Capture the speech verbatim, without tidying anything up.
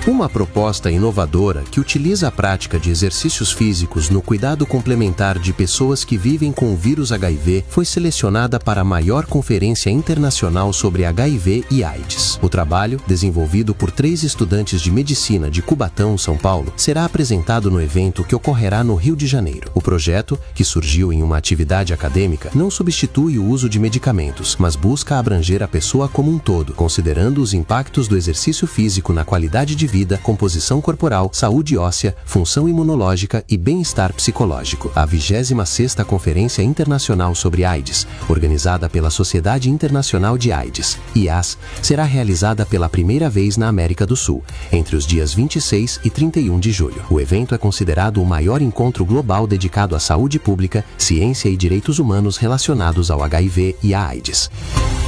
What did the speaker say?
Uma proposta inovadora que utiliza a prática de exercícios físicos no cuidado complementar de pessoas que vivem com o vírus H I V foi selecionada para a maior conferência internacional sobre H I V e AIDS. O trabalho, desenvolvido por três estudantes de medicina de Cubatão, São Paulo, será apresentado no evento que ocorrerá no Rio de Janeiro. O projeto, que surgiu em uma atividade acadêmica, não substitui o uso de medicamentos, mas busca abranger a pessoa como um todo, considerando os impactos do exercício físico na qualidade de vida, composição corporal, saúde óssea, função imunológica e bem-estar psicológico. A vigésima sexta Conferência Internacional sobre AIDS, organizada pela Sociedade Internacional de AIDS, I A S, será realizada pela primeira vez na América do Sul, entre os dias vinte e seis e trinta e um de julho. O evento é considerado o maior encontro global dedicado à saúde pública, ciência e direitos humanos relacionados ao H I V e à AIDS.